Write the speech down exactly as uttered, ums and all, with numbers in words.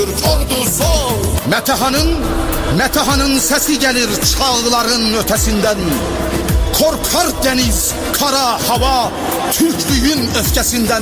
ordusu. Metehan'ın, Metehan'ın sesi gelir çağların ötesinden. Korkar deniz, kara hava, Türklüğün öfkesinden.